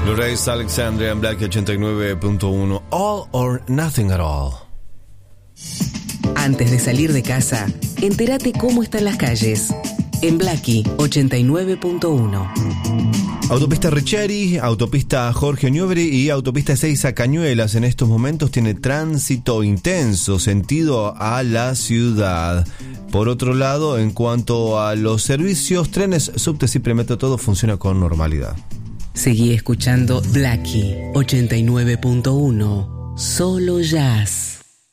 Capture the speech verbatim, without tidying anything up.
Blu-rays Alexandria en Black ochenta y nueve punto uno. All or Nothing at All. Antes de salir de casa, entérate cómo están las calles. En Blackie ochenta y nueve punto uno. Autopista Richeri, autopista Jorge Newbery y autopista seis a Cañuelas en estos momentos tiene tránsito intenso, sentido a la ciudad. Por otro lado, en cuanto a los servicios, trenes, subtes y premetro, todo funciona con normalidad. Seguí escuchando Blackie ochenta y nueve punto uno. Solo jazz.